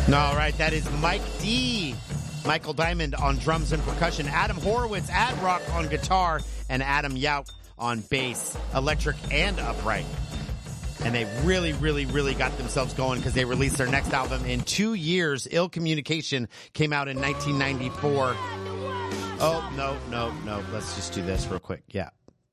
All right, that is Mike D. Michael Diamond on drums and percussion, Adam Horowitz at rock on guitar, and Adam Yauk on bass, electric and upright. And they really, really, really got themselves going because they released their next album in 2 years. Ill Communication came out in 1994. Oh, no. Let's just do this real quick. Yeah.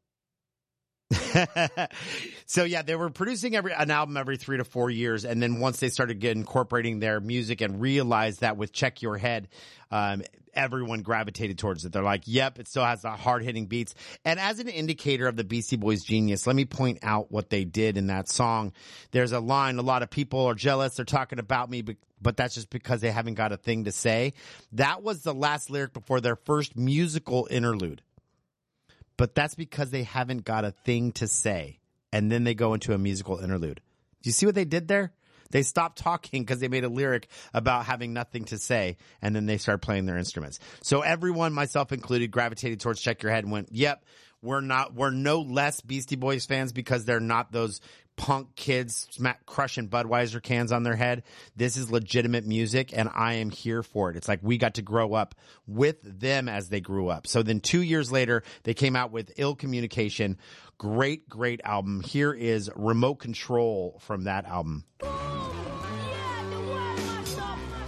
So yeah, they were producing an album every 3 to 4 years, and then once they started incorporating their music and realized that with Check Your Head, everyone gravitated towards it. They're like, yep, it still has the hard-hitting beats. And as an indicator of the Beastie Boys' genius, let me point out what they did in that song. There's a line, a lot of people are jealous, they're talking about me, but that's just because they haven't got a thing to say. That was the last lyric before their first musical interlude. But that's because they haven't got a thing to say. And then they go into a musical interlude. Do you see what they did there? They stopped talking because they made a lyric about having nothing to say. And then they started playing their instruments. So everyone, myself included, gravitated towards Check Your Head and went, yep, we're no less Beastie Boys fans because they're not those punk kids crushing Budweiser cans on their head. This is legitimate music, and I am here for it. It's like we got to grow up with them as they grew up. So then 2 years later, they came out with Ill Communication. Great, great album. Here is Remote Control from that album.